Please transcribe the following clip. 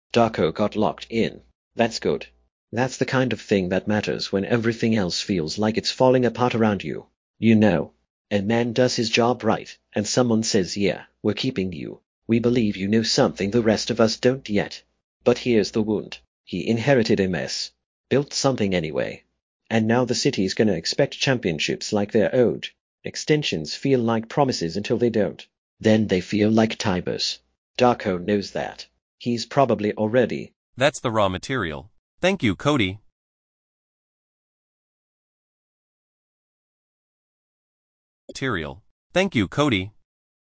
Darko got locked in. That's good. That's the kind of thing that matters when everything else feels like it's falling apart around you. You know, a man does his job right, and someone says, yeah, we're keeping you. We believe you know something the rest of us don't yet. But here's the wound. He inherited a mess. Built something anyway. And now the city's gonna expect championships like they're owed. Extensions feel like promises until they don't. Then they feel like timers. Darko knows that. He's probably already. That's the raw material. Thank you, Cody. Thank you, Cody.